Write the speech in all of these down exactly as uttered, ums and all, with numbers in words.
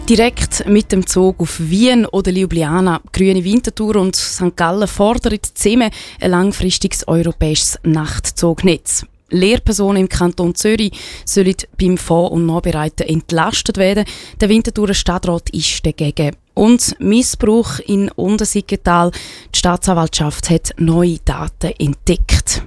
Direkt mit dem Zug auf Wien oder Ljubljana, Grüne Winterthur und Sankt Gallen fordern zusammen ein langfristiges europäisches Nachtzugnetz. Lehrpersonen im Kanton Zürich sollen beim Vor- und Nachbereiten entlastet werden. Der Winterthurer Stadtrat ist dagegen. Und Missbrauch in Untersiggenthal. Die Staatsanwaltschaft hat neue Daten entdeckt.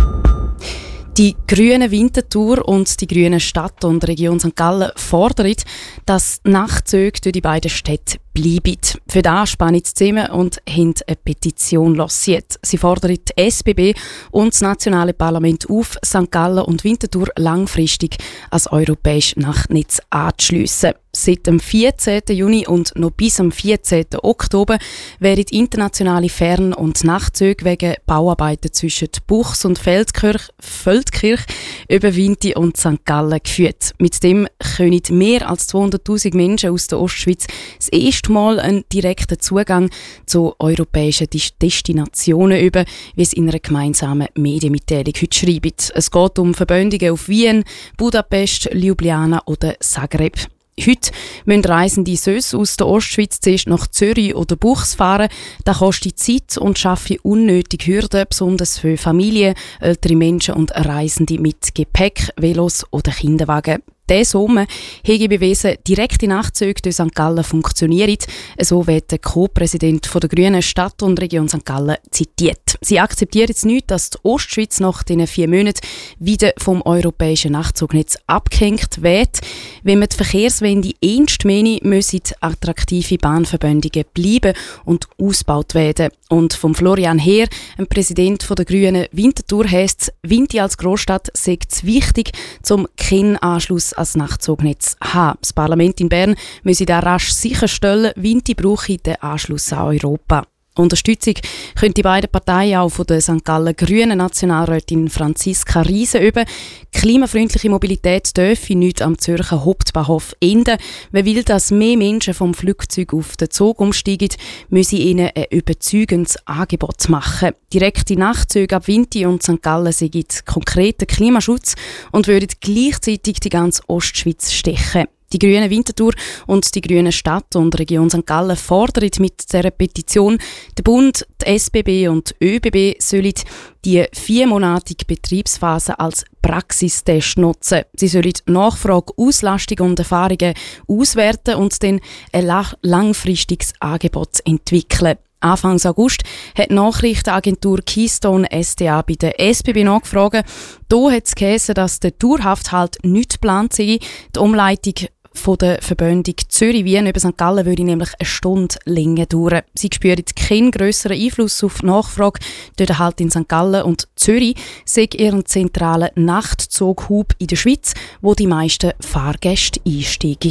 Die Grüne Winterthur und die Grüne Stadt und Region Sankt Gallen fordern, dass Nachtzüge durch die beiden Städte bleiben. Für das spannen sie zusammen und haben eine Petition lanciert. Sie fordern die S B B und das nationale Parlament auf, Sankt Gallen und Winterthur langfristig als europäisches Nachtnetz anzuschliessen. Seit dem vierzehnten Juni und noch bis am vierzehnten Oktober werden internationale Fern- und Nachtzüge wegen Bauarbeiten zwischen Buchs und Feldkirch, Feldkirch über Winti und Sankt Gallen geführt. Mit dem können mehr als zweihunderttausend Menschen aus der Ostschweiz das erste Mal einen direkten Zugang zu europäischen Destinationen über, wie es in einer gemeinsamen Medienmitteilung heute schreibt. Es geht um Verbindungen auf Wien, Budapest, Ljubljana oder Zagreb. Heute müssen Reisende Sös aus der Ostschweiz zuerst nach Zürich oder Buchs fahren. Das kostet Zeit und schafft unnötige Hürden, besonders für Familien, ältere Menschen und Reisende mit Gepäck, Velos oder Kinderwagen. Dieser Sommer habe bewiesen, direkte Nachtzüge durch Sankt Gallen funktionieren. So wird der Co-Präsident der Grünen Stadt und Region Sankt Gallen zitiert. Sie akzeptieren jetzt nicht, dass die Ostschweiz nach diesen vier Monaten wieder vom europäischen Nachtzugnetz abgehängt wird. Wenn man die Verkehrswende ernst meine, müssen attraktive Bahnverbindungen bleiben und ausgebaut werden. Und vom Florian Heer, ein Präsident der Grünen Winterthur, heisst es, Winti als Großstadt sei es wichtig, zum keinen Anschluss als Nachtzugnetz haben. Das Parlament in Bern müsse da rasch sicherstellen, Winti brauche den Anschluss an Europa. Unterstützung können die beiden Parteien auch von der Sankt Gallen Grünen Nationalrätin Franziska Riese über. Klimafreundliche Mobilität dürfe nicht am Zürcher Hauptbahnhof enden. Wer will, dass mehr Menschen vom Flugzeug auf den Zug umsteigen, müsse ihnen ein überzeugendes Angebot machen. Direkte Nachtzüge ab Winti und Sankt Gallen seien konkreter Klimaschutz und würden gleichzeitig die ganze Ostschweiz stechen. Die Grüne Winterthur und die Grüne Stadt und Region Sankt Gallen fordern mit dieser Petition, der Bund, die S B B und die Ö B B sollen die viermonatige Betriebsphase als Praxistest nutzen. Sie sollen Nachfrage, Auslastung und Erfahrungen auswerten und dann ein langfristiges Angebot entwickeln. Anfang August hat die Nachrichtenagentur Keystone S D A bei der S B B nachgefragt. Hier hat es geheißen, dass der Daueraufenthalt nicht geplant sei. Die Umleitung von der Verbindung Zürich-Wien über Sankt Gallen würde nämlich eine Stunde länger dauern. Sie spüren keinen grösseren Einfluss auf die Nachfrage durch den Halt in Sankt Gallen und Zürich sei ihren zentralen Nachtzughub in der Schweiz, wo die meisten Fahrgäste einsteigen.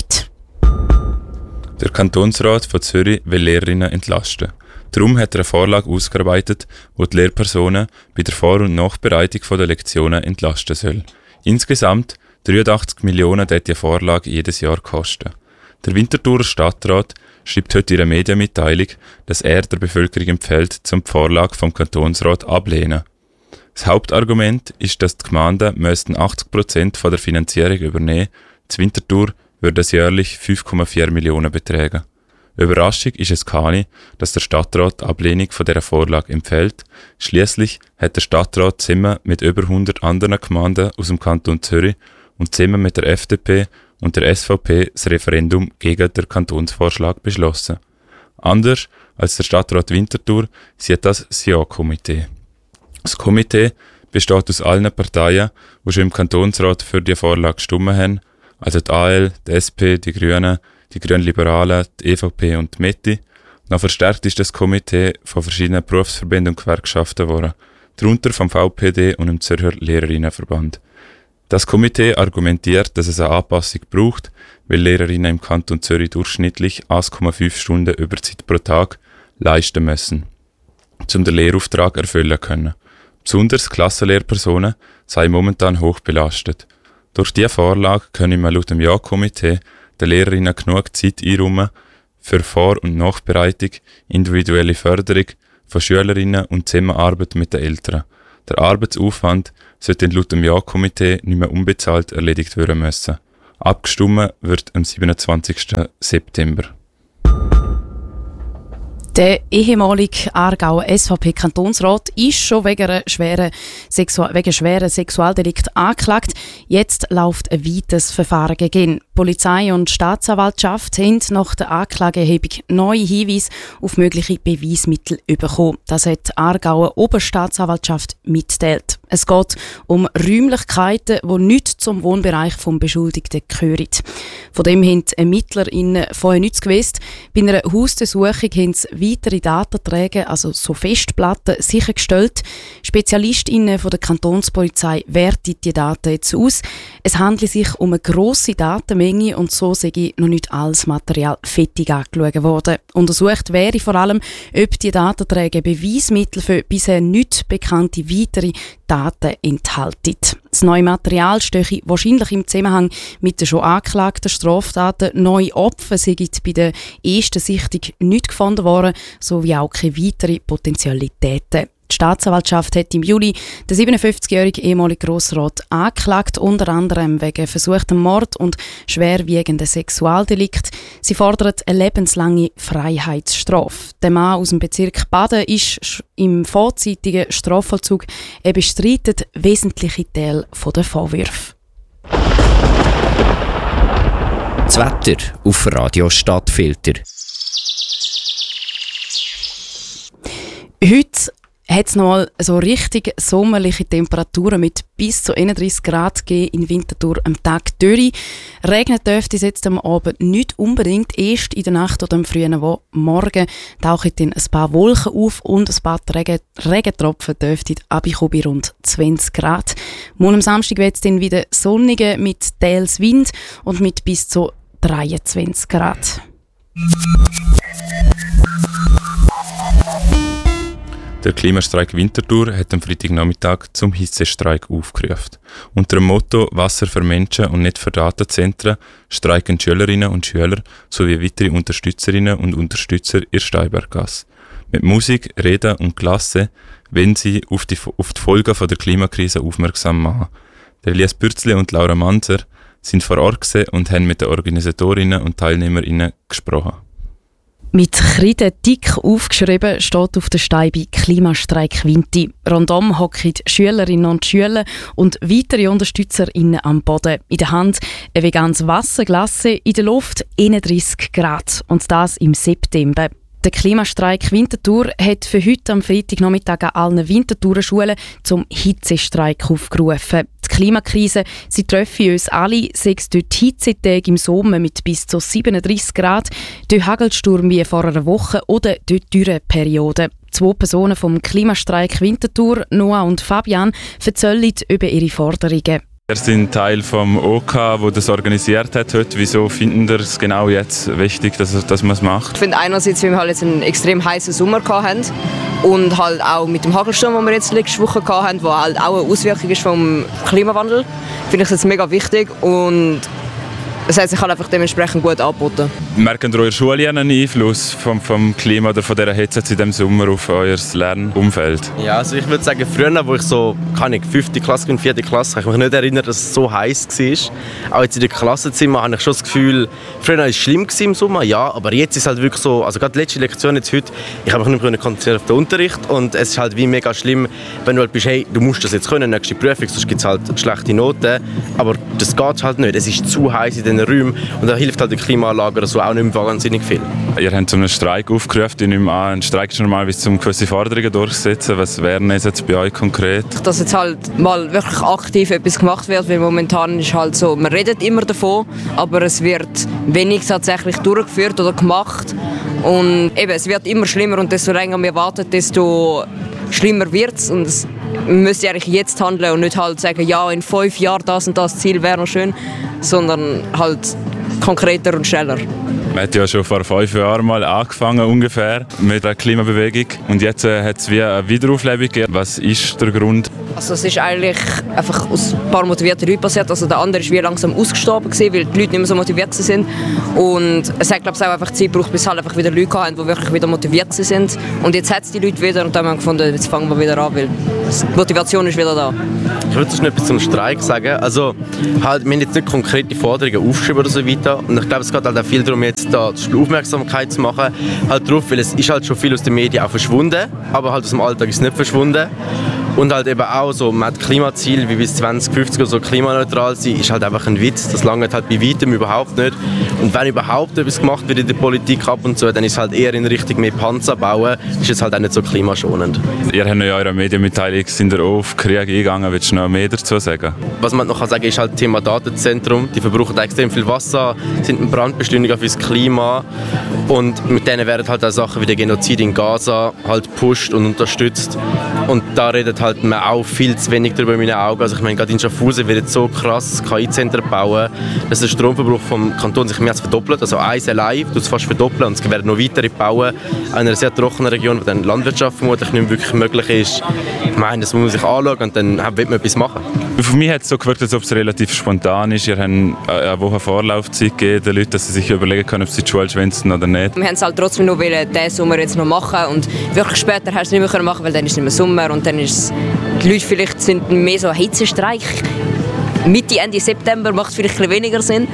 Der Kantonsrat von Zürich will Lehrerinnen entlasten. Darum hat er eine Vorlage ausgearbeitet, die die Lehrpersonen bei der Vor- und Nachbereitung der Lektionen entlasten soll. Insgesamt dreiundachtzig Millionen wird die Vorlage jedes Jahr kosten. Der Winterthurer Stadtrat schreibt heute in einer Medienmitteilung, dass er der Bevölkerung empfiehlt, zum die Vorlage vom Kantonsrat ablehnen. Das Hauptargument ist, dass die Gemeinden müssten achtzig Prozent von der Finanzierung übernehmen. Die Winterthur würde es jährlich fünf Komma vier Millionen betragen. Überraschung ist es keine, dass der Stadtrat die Ablehnung von dieser Vorlage empfiehlt. Schliesslich hat der Stadtrat zusammen mit über hundert anderen Gemeinden aus dem Kanton Zürich und zusammen mit der F D P und der S V P das Referendum gegen den Kantonsvorschlag beschlossen. Anders als der Stadtrat Winterthur sieht das das Ja-Komitee. Das Komitee besteht aus allen Parteien, die schon im Kantonsrat für die Vorlage gestimmt haben, also die A L, die S P, die Grünen, die Grünliberalen, die E V P und die Mitte. Noch verstärkt ist das Komitee von verschiedenen Berufsverbänden und Gewerkschaften geworden, darunter vom V P D und dem Zürcher Lehrerinnenverband. Das Komitee argumentiert, dass es eine Anpassung braucht, weil Lehrerinnen im Kanton Zürich durchschnittlich eins Komma fünf Stunden Überzeit pro Tag leisten müssen, um den Lehrauftrag erfüllen können. Besonders Klassenlehrpersonen seien momentan hoch belastet. Durch diese Vorlage können wir laut dem Ja-Komitee den Lehrerinnen genug Zeit einräumen für Vor- und Nachbereitung, individuelle Förderung von Schülerinnen und Zusammenarbeit mit den Eltern. Der Arbeitsaufwand sollte laut dem Ja-Komitee nicht mehr unbezahlt erledigt werden müssen. Abgestimmt wird am siebenundzwanzigsten September. Der ehemalige Aargauer S V P-Kantonsrat ist schon wegen einer schweren, Sexu- wegen schweren Sexualdelikt angeklagt. Jetzt läuft ein weiteres Verfahren gegen ihn. Polizei und Staatsanwaltschaft haben nach der Anklageerhebung neue Hinweise auf mögliche Beweismittel bekommen. Das hat die Aargauer Oberstaatsanwaltschaft mitgeteilt. Es geht um Räumlichkeiten, die nicht zum Wohnbereich des Beschuldigten gehören. Von dem haben die ErmittlerInnen vorher nichts gewusst. Bei einer Hausdurchsuchung haben sie weitere Datenträger, also so Festplatten, sichergestellt. SpezialistInnen von der Kantonspolizei werten die Daten jetzt aus. Es handelt sich um eine grosse Datenmenge und so sei noch nicht alles Material fertig angeschaut worden. Untersucht wäre vor allem, ob die Datenträger Beweismittel für bisher nicht bekannte weitere Daten enthalten. Das neue Material stehe wahrscheinlich im Zusammenhang mit den schon angeklagten Straftaten. Neue Opfer sind bei der ersten Sichtung nicht gefunden worden, sowie auch keine weiteren Potentialitäten. Die Staatsanwaltschaft hat im Juli den siebenundfünfzigjährigen ehemaligen Grossrat angeklagt, unter anderem wegen versuchtem Mord und schwerwiegenden Sexualdelikt. Sie fordert eine lebenslange Freiheitsstrafe. Der Mann aus dem Bezirk Baden ist im vorzeitigen Strafvollzug. Er bestreitet wesentliche Teile der Vorwürfe. Das Wetter auf Radio Stadtfilter. Heute hat es noch mal so richtig sommerliche Temperaturen mit bis zu einunddreissig Grad gegeben in Winterthur am Tag durch. Regnen dürfte es jetzt am Abend nicht unbedingt, erst in der Nacht oder am frühen Morgen tauchen dann ein paar Wolken auf und ein paar Regen Regentropfen dürften abkommen bei rund zwanzig Grad. Morgen am Samstag wird es dann wieder sonniger mit teils Wind und mit bis zu dreiundzwanzig Grad. Der Klimastreik Winterthur hat am Freitagnachmittag zum Hitzestreik aufgerufen. Unter dem Motto «Wasser für Menschen und nicht für Datenzentren» streiken Schülerinnen und Schüler sowie weitere Unterstützerinnen und Unterstützer in Steinberggasse. Mit Musik, Reden und Klasse wollen sie auf die, auf die Folgen von der Klimakrise aufmerksam machen. Der Elias Bürzli und Laura Manser sind vor Ort gewesen und haben mit den Organisatorinnen und Teilnehmerinnen gesprochen. Mit Kreide dick aufgeschrieben steht auf der Steibe «Klimastreik Winti». Rundum hocken Schülerinnen und Schüler und weitere UnterstützerInnen am Boden. In der Hand ein veganes Wasserglasse, in der Luft einunddreissig Grad. Und das im September. Der Klimastreik Winterthur hat für heute am Freitagnachmittag an allen Winterthurer Schulen zum Hitzestreik aufgerufen. Die Klimakrise, sie treffen uns alle, sei es dort Hitzetage im Sommer mit bis zu siebenunddreissig Grad, durch Hagelsturm wie vor einer Woche oder durch Dürreperioden. Zwei Personen vom Klimastreik Winterthur, Noah und Fabian, erzählen über ihre Forderungen. Wir sind Teil vom O K, der das organisiert hat heute. Wieso finden wir es genau jetzt wichtig, dass, dass man es macht? Ich finde einerseits, weil wir halt jetzt einen extrem heißen Sommer hatten und halt auch mit dem Hagelsturm, den wir jetzt letzte Woche hatten, der halt auch eine Auswirkung ist vom Klimawandel, finde ich es jetzt mega wichtig und es hat sich halt einfach dementsprechend gut angeboten. Merken ihr in der Schule einen Einfluss vom, vom Klima oder von dieser Hitze in diesem Sommer auf euer Lernumfeld? Ja, also ich würde sagen, früher, wo ich so, kann ich, fünfte Klasse und vierte Klasse, kann ich mich nicht erinnern, dass es so heiß war. Auch jetzt in den Klassenzimmer habe ich schon das Gefühl, früher war es schlimm im Sommer, ja, aber jetzt ist es halt wirklich so, also gerade die letzte Lektion jetzt heute, ich habe mich nicht mehr konzentriert auf den Unterricht und es ist halt wie mega schlimm, wenn du halt bist, hey, du musst das jetzt können, nächste Prüfung, sonst gibt es halt schlechte Noten, aber das geht halt nicht, es ist zu heiß in den Räumen und da hilft halt die Klimaanlage oder so auch nicht mehr wahnsinnig viel. Ihr habt zu einem Streik aufgerufen, ich nehme an, ein Streik ist normalerweise um gewisse Forderungen durchzusetzen. Was wären es jetzt bei euch konkret? Dass jetzt halt mal wirklich aktiv etwas gemacht wird, weil momentan ist halt so, man redet immer davon, aber es wird wenig tatsächlich durchgeführt oder gemacht und eben, es wird immer schlimmer und desto länger wir warten, desto schlimmer wird es und es müsste eigentlich jetzt handeln und nicht halt sagen, ja, in fünf Jahren das und das Ziel wäre noch schön, sondern halt konkreter und schneller. Man hat ja schon vor fünf Jahren mal angefangen ungefähr mit der Klimabewegung und jetzt äh, hat es wie eine Wiederauflebung gegeben. Was ist der Grund? Also es ist eigentlich einfach aus ein paar motivierten Leuten passiert. Also der andere ist wie langsam ausgestorben gewesen, weil die Leute nicht mehr so motiviert sind. Und es hat, glaube ich, auch einfach Zeit gebraucht, bis halt einfach wieder Leute haben, die wirklich wieder motiviert sind. Und jetzt hat es die Leute wieder und dann haben wir gefunden, jetzt fangen wir wieder an, weil die Motivation ist wieder da. Ich würde sonst noch etwas zum Streik sagen. Also, halt, wir haben jetzt nicht konkrete Forderungen aufgeschrieben oder so weiter. Und ich glaube, es geht halt auch viel darum, jetzt da Aufmerksamkeit zu machen. Halt drauf, weil es ist halt schon viel aus den Medien auch verschwunden, aber halt aus dem Alltag ist es nicht verschwunden. Und halt eben auch so, man hat Klimaziel wie bis zwanzig fünfzig oder so klimaneutral sein, ist halt einfach ein Witz. Das langt halt bei weitem überhaupt nicht. Und wenn überhaupt etwas gemacht wird in der Politik ab und zu, dann ist es halt eher in Richtung mehr Panzer bauen, ist es halt auch nicht so klimaschonend. Ihr habt ja in eurer Medienmitteilung sind ihr auf Krieg eingegangen. Willst du noch mehr dazu sagen? Was man noch sagen kann, ist halt das Thema Datenzentrum. Die verbrauchen extrem viel Wasser, sind ein Brandbeschleuniger fürs Klima. Und mit denen werden halt auch Sachen wie der Genozid in Gaza halt gepusht und unterstützt. Und da redet halt man auch viel zu wenig darüber in meinen Augen. Also ich meine, gerade in Schaffhausen wird jetzt so krass K I-Zentren bauen, dass der Stromverbrauch vom Kanton sich mehr als verdoppelt. Also eins allein tut es fast verdoppeln und es werden noch weitere bauen. In einer sehr trockenen Region, wo dann Landwirtschaft vermutlich nicht mehr wirklich möglich ist. Ich meine, das muss man sich anschauen und dann wird man etwas machen. Für mich hat es so gewirkt, als ob es relativ spontan ist. Ihr habt eine Woche Vorlaufzeit gegeben, den Leuten, dass sie sich überlegen können, ob sie die Schule schwänzen oder nicht. Wir haben es halt trotzdem noch wollen, diesen Sommer jetzt noch machen und wirklich später hast du es nicht mehr machen, weil dann ist es nicht mehr Sommer und dann ist es, die Leute vielleicht sind mehr so Hitzestreik. Mitte, Ende September macht es vielleicht ein bisschen weniger Sinn.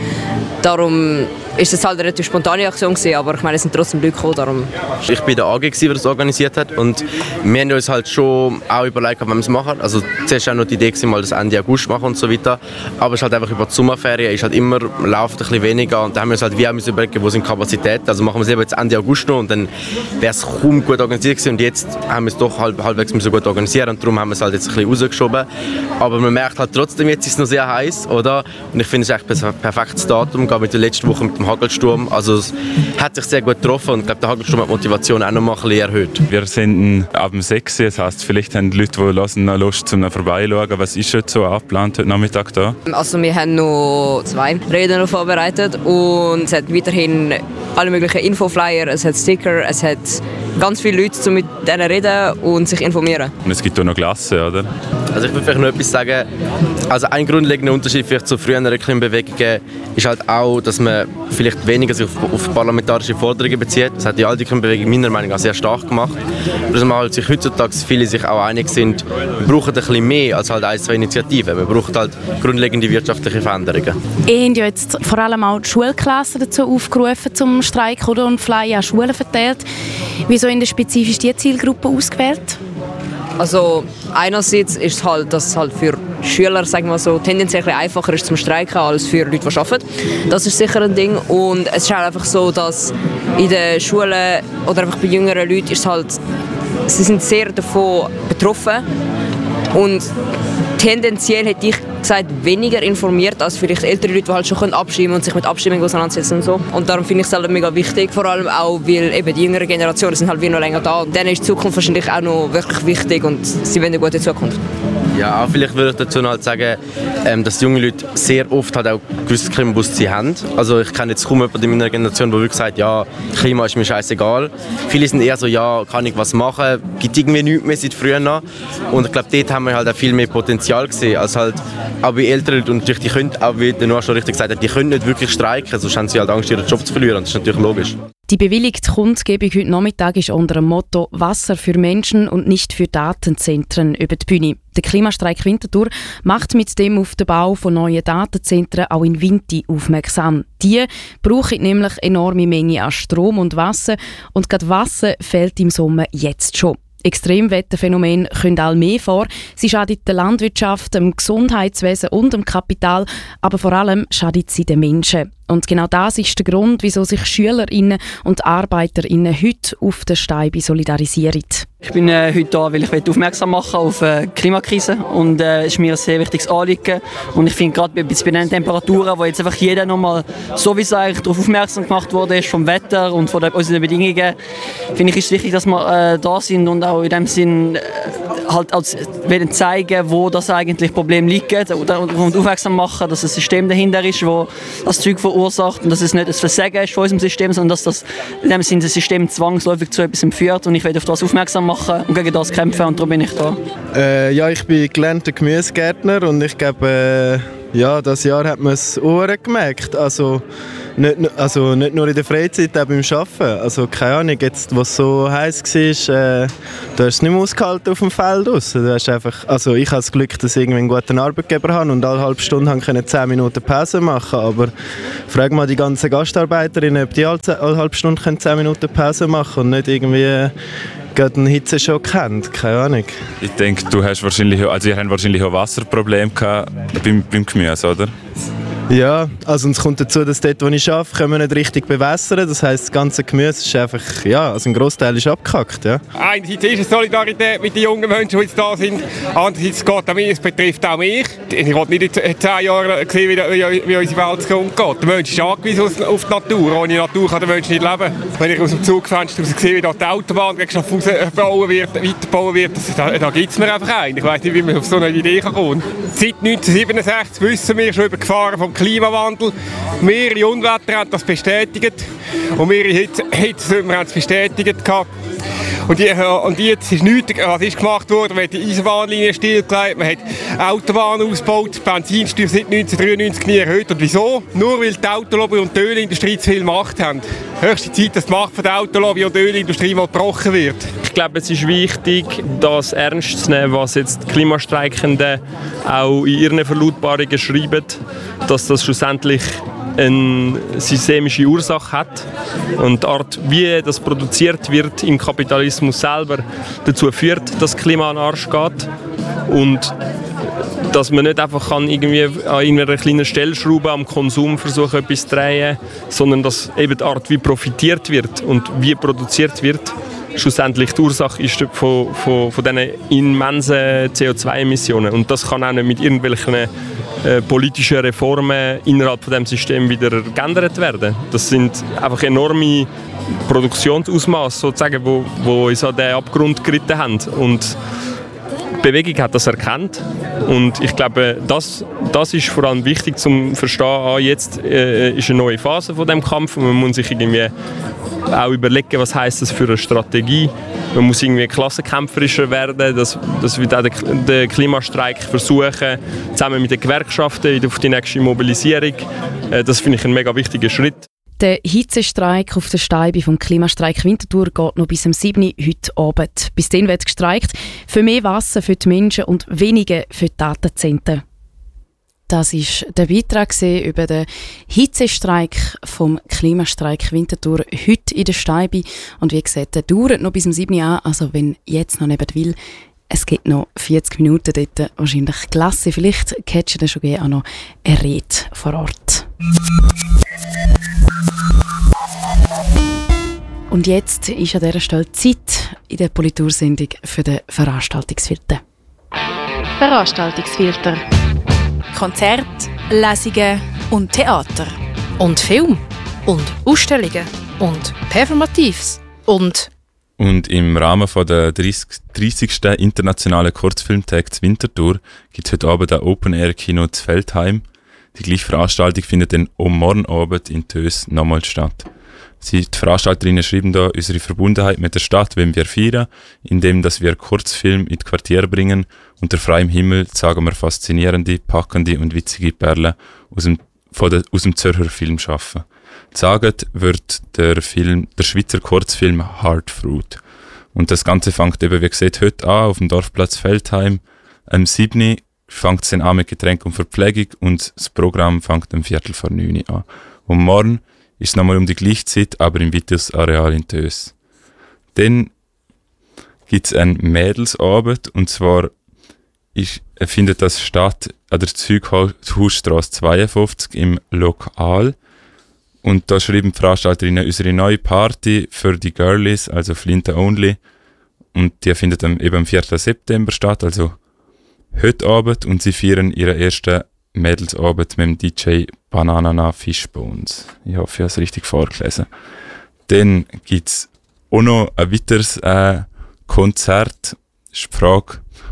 Darum ist es halt eine relativ spontane Aktion gewesen, aber ich meine, es sind trotzdem Leute gekommen, darum. Ich war der A G, der das organisiert hat und wir haben uns halt schon auch überlegt, wenn wir es machen. Also zuerst auch noch die Idee, mal das Ende August machen und so weiter. Aber es ist halt einfach über die Sommerferien, ist halt immer, läuft ein bisschen weniger und dann haben wir uns halt wie auch überlegt, wo sind Kapazitäten. Also machen wir es eben jetzt Ende August noch und dann wäre es kaum gut organisiert gewesen und jetzt haben wir es doch halb, halbwegs so gut organisiert und darum haben wir es halt jetzt ein bisschen rausgeschoben. Aber man merkt halt trotzdem, jetzt ist es noch sehr heiß, oder? Und ich finde, es ist echt ein perfektes Datum, gerade mit der letzten Woche mit dem Hagelsturm. Also es hat sich sehr gut getroffen und ich glaube, der Hagelsturm hat die Motivation auch noch mal ein bisschen erhöht. Wir sind ab dem sechs Uhr, das heisst, vielleicht haben die Leute, die hören, noch Lust, zum vorbeischauen. Was ist heute so abgeplant heute Nachmittag da? Also wir haben noch zwei Reden noch vorbereitet und es hat weiterhin alle möglichen Infoflyer, es hat Sticker, es hat ganz viele Leute, um mit denen reden und sich informieren. Und es gibt auch noch Klassen, oder? Also ich würde vielleicht noch etwas sagen. Also ein grundlegender Unterschied vielleicht zu früheren Klimabewegungen ist halt auch, dass man vielleicht weniger sich auf, auf parlamentarische Forderungen bezieht. Das hat die alte Klimabewegung meiner Meinung nach sehr stark gemacht. Und dass man halt sich heutzutage viele sich auch einig sind, wir brauchen ein bisschen mehr als halt ein, zwei Initiativen. Wir brauchen halt grundlegende wirtschaftliche Veränderungen. Ihr habt ja jetzt vor allem auch die Schulklassen dazu aufgerufen zum Streik, oder? Und Flyer an Schulen verteilt. Wieso haben ihr spezifisch diese Zielgruppe ausgewählt? Also einerseits ist es halt, dass es halt für Schüler, sagen wir so, tendenziell einfacher ist zum Streiken als für Leute, die arbeiten. Das ist sicher ein Ding. Und es ist halt einfach so, dass in den Schulen oder einfach bei jüngeren Leuten ist es halt, sie sind sehr davon betroffen. Und tendenziell hätte ich gesagt, weniger informiert als vielleicht ältere Leute, die halt schon abstimmen und sich mit Abstimmungen auseinandersetzen und so. Und darum finde ich es halt mega wichtig, vor allem auch, weil eben die jüngeren Generationen sind halt wie noch länger da. Und denen ist die Zukunft wahrscheinlich auch noch wirklich wichtig und sie wollen eine gute Zukunft. Ja, auch vielleicht würde ich dazu noch halt sagen, ähm, dass junge Leute sehr oft halt auch gewisses Klimabewusstsein haben. Also ich kenne jetzt kaum jemanden in meiner Generation, der wirklich sagt, ja, Klima ist mir scheißegal. Viele sind eher so, ja, kann ich was machen, gibt irgendwie nichts mehr seit früher noch. Und ich glaube, dort haben wir halt auch viel mehr Potenzial gesehen, als halt auch bei älteren Leuten. Und die können, auch wie der Noah schon richtig gesagt hat, die können nicht wirklich streiken, sonst haben sie halt Angst, ihren Job zu verlieren. Und das ist natürlich logisch. Die bewilligte Kundgebung heute Nachmittag ist unter dem Motto «Wasser für Menschen und nicht für Datenzentren» über die Bühne. Der Klimastreik Winterthur macht mit dem auf den Bau von neuen Datenzentren auch in Winti aufmerksam. Die brauchen nämlich enorme Mengen an Strom und Wasser und gerade Wasser fehlt im Sommer jetzt schon. Extremwetterphänomene kommen allmählich vor. Sie schadet der Landwirtschaft, dem Gesundheitswesen und dem Kapital, aber vor allem schadet sie den Menschen. Und genau das ist der Grund, wieso sich SchülerInnen und ArbeiterInnen heute auf der Steibe solidarisieren. Ich bin äh, heute da, weil ich aufmerksam machen auf äh, die Klimakrise und es äh, ist mir ein sehr wichtiges Anliegen. Und ich finde gerade bei, bei den Temperaturen, wo jetzt einfach jeder nochmal sowieso eigentlich darauf aufmerksam gemacht wurde, vom Wetter und von den, unseren Bedingungen, finde ich, ist es wichtig, dass wir äh, da sind und auch in dem Sinn äh, halt als wollen zeigen, wo das eigentlich Problem liegt und aufmerksam machen, dass ein System dahinter ist, das das Zeug verursacht und dass es nicht ein Versagen ist von unserem System, sondern dass das in dem Sinne das System zwangsläufig zu etwas führt und ich will auf das aufmerksam machen und gegen das kämpfen und darum bin ich da. Äh, ja, ich bin gelernter Gemüsegärtner und ich glaube, äh, ja, das Jahr hat man es auch gemerkt. Also nicht, also nicht nur in der Freizeit, auch beim Arbeiten. Also keine Ahnung, jetzt, was so heiß war, äh, du hast es nicht mehr ausgehalten auf dem Feld raus. Du hast einfach, also ich habe das Glück, dass ich irgendwie einen guten Arbeitgeber habe und alle halbe Stunde konnte zehn Minuten Pause machen. Aber frag mal die ganzen Gastarbeiterinnen, ob die alle, alle halbe Stunde zehn Minuten Pause machen können und nicht irgendwie gerade einen Hitzeschock haben, keine Ahnung. Ich denke, du hast wahrscheinlich, also ihr habt wahrscheinlich auch Wasserprobleme gehabt beim, beim Gemüse, oder? Ja, also es kommt dazu, dass dort, wo ich arbeite, können wir nicht richtig bewässern. Das heisst, das ganze Gemüse ist einfach, ja, also ein Grossteil ist abgekackt, ja. Einerseits ist es Solidarität mit den jungen Menschen, die jetzt da sind. Andererseits geht es mich, es betrifft auch mich. Ich will nicht in zehn Jahren sehen, wie, wie, wie unsere Welt umgeht. Der Mensch ist angewiesen auf die Natur. Ohne Natur kann der Mensch nicht leben. Wenn ich aus dem Zugfenster sehe, wie da die Autobahn gegen Schaffhausen bauen wird, weiterbauen wird, da, da gibt es mir einfach ein. Ich weiss nicht, wie man auf so eine Idee kommen kann. Seit neunzehnhundertsiebenundsechzig wissen wir schon über die Gefahren vom Klimawandel. Mehrere Unwetter haben das bestätigt und mehrere Hitzesommer haben es bestätigt. Und, die, und jetzt ist nichts, was ist gemacht worden? Man hat die Eisenbahnlinie stillgelegt, man hat Autobahnen ausgebaut, die Benzinsteuer seit neunzehnhundertdreiundneunzig nie erhöht. Und wieso? Nur weil die Autolobby und die Ölindustrie zu viel Macht haben. Höchste Zeit, dass die Macht von der Autolobby und der Ölindustrie mal gebrochen wird. Ich glaube, es ist wichtig, das ernst zu nehmen, was jetzt die Klimastreikenden auch in ihren Verlautbarungen schreiben, dass das schlussendlich eine systemische Ursache hat und die Art, wie das produziert wird im Kapitalismus selber, dazu führt, dass das Klima an den Arsch geht und dass man nicht einfach kann irgendwie an irgendeiner kleinen Stellschraube am Konsum versuchen, etwas zu drehen, sondern dass eben die Art, wie profitiert wird und wie produziert wird, schlussendlich die Ursache ist von, von, von diesen immensen C O zwei Emissionen. Und das kann auch nicht mit irgendwelchen äh, politischen Reformen innerhalb von dem System wieder geändert werden. Das sind einfach enorme Produktionsausmaße, sozusagen, wo, wo uns an den Abgrund geritten haben. Und die Bewegung hat das erkannt und ich glaube, das, das ist vor allem wichtig zum Verstehen, ah, jetzt äh, ist eine neue Phase von dem Kampf und man muss sich irgendwie auch überlegen, was heisst das für eine Strategie. Man muss irgendwie klassenkämpferischer werden, dass, dass wir auch den, den Klimastreik versuchen, zusammen mit den Gewerkschaften auf die nächste Mobilisierung. Äh, das finde ich ein mega wichtiger Schritt. Der Hitzestreik auf der Steibe vom Klimastreik Winterthur geht noch bis am siebten heute Abend. Bis dann wird gestreikt für mehr Wasser für die Menschen und weniger für die Datenzentren. Das war der Beitrag über den Hitzestreik vom Klimastreik Winterthur heute in der Steibe. Und wie gesagt, der dauert noch bis am siebten an. Also wenn jetzt noch nicht will, es gibt noch vierzig Minuten dort. Wahrscheinlich klasse. Vielleicht catchen ihr schon auch noch eine Rede vor Ort. Und jetzt ist an dieser Stelle Zeit in der Politursendung für den Veranstaltungsfilter. Veranstaltungsfilter. Konzerte, Lesungen und Theater. Und Film. Und Ausstellungen. Und Performatives. Und... Und im Rahmen von der dreißigsten internationalen Kurzfilmtag zu Winterthur gibt es heute Abend ein Open-Air-Kino zu Feldheim. Die gleiche Veranstaltung findet dann am morgen Abend in Tös nochmals statt. Sie, die Veranstalterinnen schreiben da, unsere Verbundenheit mit der Stadt wollen wir feiern, indem dass wir Kurzfilme in die Quartiere bringen. Unter freiem Himmel zeigen wir faszinierende, packende und witzige Perlen aus dem, von der, aus dem Zürcher Film schaffen. Gezeigt wird der Film, der Schweizer Kurzfilm Hard Fruit. Und das Ganze fängt eben, wie gesagt, heute an auf dem Dorfplatz Feldheim. Am siebten fängt es dann an mit Getränk und Verpflegung und das Programm fängt am Viertel vor neun an. Und morgen ist es nochmal um die gleiche Zeit, aber im Vitus-Areal in Tös. Dann gibt es einen Mädelsabend, und zwar ist, findet das statt an der Zeughausstrasse zweiundfünfzig im Lokal. Und da schreiben die Veranstalterinnen unsere neue Party für die Girlies, also Flinten Only. Und die findet dann eben am vierten September statt, also heute Abend. Und sie feiern ihren ersten Mädelsabend mit dem D J Banana Fishbones. Ich hoffe, ich habe es richtig vorgelesen. Dann gibt es auch noch ein weiteres äh, Konzert. Das ist die Frage,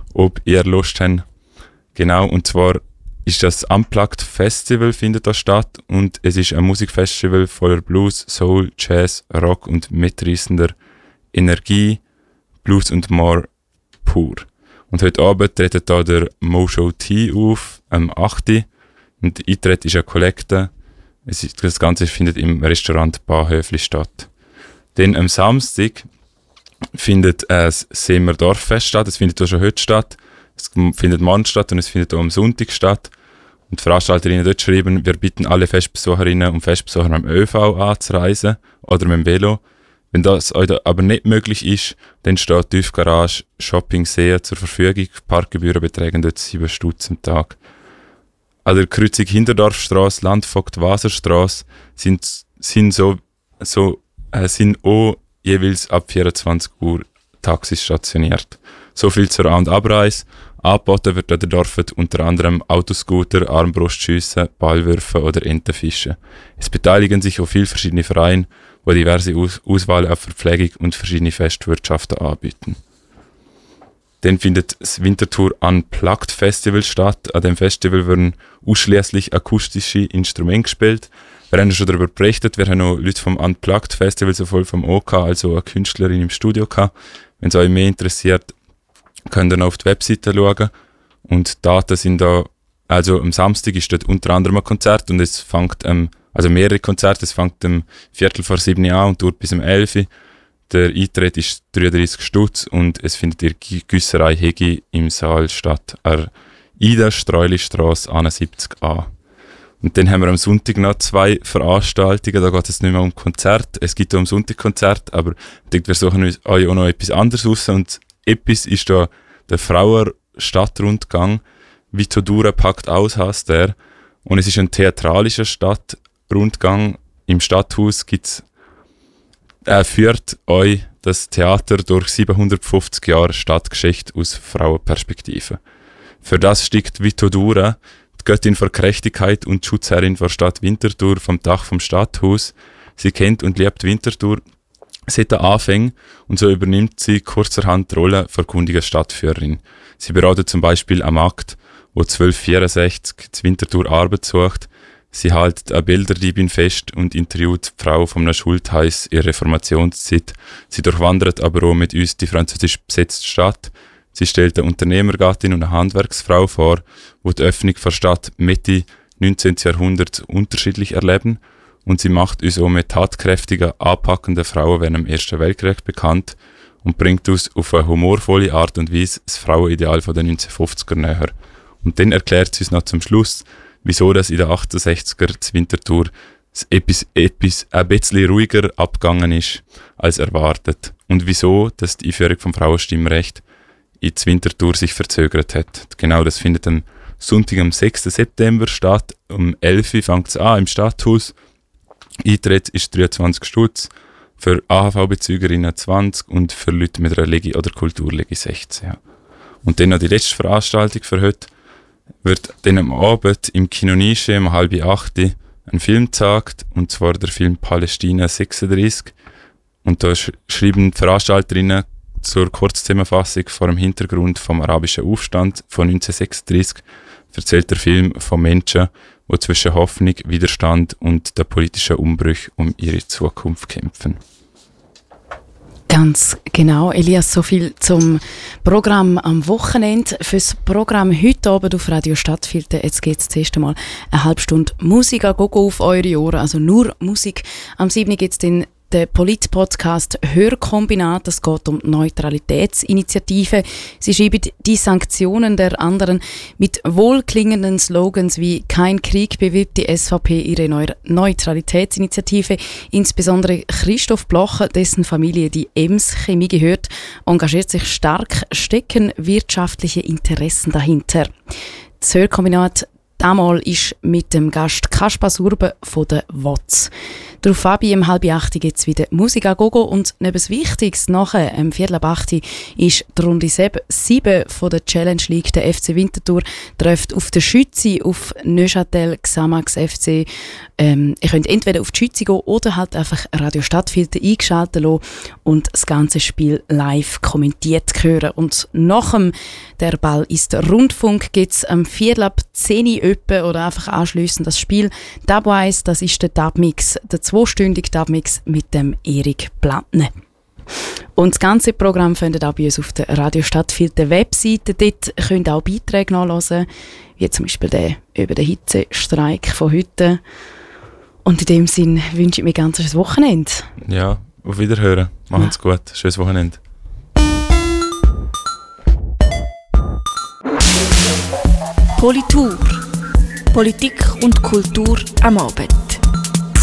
ob ihr Lust habt. Genau, und zwar ist das Unplugged Festival findet da statt und es ist ein Musikfestival voller Blues, Soul, Jazz, Rock und mitreißender Energie, Blues und more pur. Und heute Abend tritt da der Mojo T auf, am achten Und der Eintritt ist eine Kollekte. Es ist, das Ganze findet im Restaurant Bahnhöfli statt. Dann am Samstag findet das Seemer Dorffest statt. Es findet auch schon heute statt. Es findet morgen statt und es findet auch am Sonntag statt. Und die Veranstalterinnen dort schreiben, wir bitten alle Festbesucherinnen und Festbesucher mit dem ÖV anzureisen oder mit dem Velo. Wenn das euch aber nicht möglich ist, dann steht die Tiefgarage Shopping See zur Verfügung. Parkgebühren betragen dort sieben Stutz am Tag. An der Kreuzung Hinterdorfstrasse, Landvogt-Waserstrasse sind, sind, so, so, äh, sind auch jeweils ab vierundzwanzig Uhr Taxis stationiert. So viel zur An- und Abreise. Angeboten wird an der Dorfet unter anderem Autoscooter, Armbrustschiessen, Ballwürfen oder Entenfischen. Es beteiligen sich auch viele verschiedene Vereine, die diverse Aus- Auswahl auf Verpflegung und verschiedene Festwirtschaften anbieten. Dann findet das Winterthur Unplugged Festival statt. An dem Festival werden ausschließlich akustische Instrumente gespielt. Wir haben schon darüber berichtet, wir haben noch Leute vom Unplugged Festival, sowohl vom O K als auch eine Künstlerin im Studio gehabt. Wenn es euch mehr interessiert, könnt ihr noch auf die Webseite schauen. Und die Daten sind da, also am Samstag ist dort unter anderem ein Konzert und es fängt, ähm, also mehrere Konzerte, es fängt um Viertel vor sieben an und dauert bis um elf. Der Eintritt ist dreiunddreissig Stutz und es findet in Güsserei Hegi im Saal statt, an Ida Streulistrasse einundsiebzig a. Und dann haben wir am Sonntag noch zwei Veranstaltungen, da geht es nicht mehr um Konzert, es gibt auch am Sonntag Konzert, aber ich denke, wir suchen uns euch auch noch etwas anderes raus und etwas ist da der Frauer-Stadtrundgang. Vitodura packt aus, heisst der. Und es ist ein theatralischer Stadtrundgang. Im Stadthaus gibt's, äh, führt euch das Theater durch siebenhundertfünfzig Jahre Stadtgeschichte aus Frauenperspektive. Für das steigt Vitodura, die Göttin für Gerechtigkeit und Schutzherrin der Stadt Winterthur, vom Dach vom Stadthaus. Sie kennt und liebt Winterthur seit den Anfängen und so übernimmt sie kurzerhand die Rolle verkundiger Stadtführerin. Sie beratet zum Beispiel am Markt, wo zwölfhundertvierundsechzig zu Winterthur Arbeit sucht. Sie hält eine Bilderdiebin fest und interviewt die Frau von einem Schultheiss ihre Reformationszeit. Sie durchwandert aber auch mit uns die französisch besetzte Stadt. Sie stellt eine Unternehmergattin und eine Handwerksfrau vor, die die Öffnung der Stadt Mitte neunzehnten Jahrhundert unterschiedlich erleben. Und sie macht uns auch mit tatkräftigen, anpackenden Frauen während dem Ersten Weltkrieg bekannt und bringt uns auf eine humorvolle Art und Weise das Frauenideal der neunzehnhundertfünfziger näher. Und dann erklärt sie uns noch zum Schluss, wieso das in den achtundsechziger zu Winterthur etwas, etwas ein bisschen ruhiger abgegangen ist als erwartet und wieso dass die Einführung vom Frauenstimmrecht in Winterthur sich verzögert hat. Genau das findet am Sonntag, am sechsten September statt. Um elf Uhr fängt es an im Stadthaus. Eintritt ist dreiundzwanzig Stutz, für A H V-Bezügerinnen zwanzig und für Leute mit einer Legi- oder Kulturlegi sechzehn. Ja. Und dann noch die letzte Veranstaltung für heute wird dann am Abend im Kino Nische um halb acht ein Film gezeigt, und zwar der Film Palästina sechsunddreißig. Und da sch- schreiben die Veranstalterinnen zur Kurzzusammenfassung vor dem Hintergrund vom arabischen Aufstand von neunzehnhundertsechsunddreißig erzählt der Film von Menschen, die zwischen Hoffnung, Widerstand und der politischen Umbruch um ihre Zukunft kämpfen. Ganz genau, Elias, so viel zum Programm am Wochenende. Fürs Programm heute Abend auf Radio Stadtfilter, jetzt geht es das erste Mal eine halbe Stunde Musik an Gogo auf eure Ohren, also nur Musik. Am siebten gibt es den der Polit-Podcast Hörkombinat. Es geht um die Neutralitätsinitiative. Sie schreiben die Sanktionen der anderen. Mit wohlklingenden Slogans wie «Kein Krieg» bewirbt die S V P ihre Neu- Neutralitätsinitiative. Insbesondere Christoph Blocher, dessen Familie die Ems Chemie gehört, engagiert sich stark, stecken wirtschaftliche Interessen dahinter. Das Hörkombinat Damals ist mit dem Gast Kaspar Surbe von der W O Z. Darauf Fabi um halb acht gibt es wieder Musik an Gogo und neben das Wichtigste nachher, um viertel ab acht, ist die Runde sieben von der Challenge League. Der F C Winterthur trifft auf den Schützi, auf Neuchâtel Xamax F C. Ähm, ihr könnt entweder auf die Schützi gehen oder halt einfach Radio Stadtfilter eingeschaltet lassen und das ganze Spiel live kommentiert hören. Und nach dem «Der Ball ist Rundfunk» gibt es am viertel ab zehn öppe oder einfach anschliessend das Spiel Dub eins, das ist der Dubmix, der zweistündige Dubmix mit dem Erik Plattner. Und das ganze Programm findet auch bei uns auf der Radio Stadtfilter Webseite. Dort könnt ihr auch Beiträge nachlesen, wie zum Beispiel der über den Hitzestreik von heute. Und in dem Sinn wünsche ich mir ganz schönes Wochenende. Ja, auf Wiederhören. Machen's ja. gut. Schönes Wochenende. Politur. Politik und Kultur am Abend.